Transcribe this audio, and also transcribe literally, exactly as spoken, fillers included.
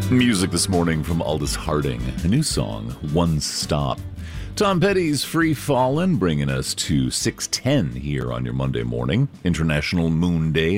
Music this morning from Aldous Harding, a new song, One Stop. Tom Petty's Free Fallin', bringing us to six ten here on your Monday morning, International Moon Day.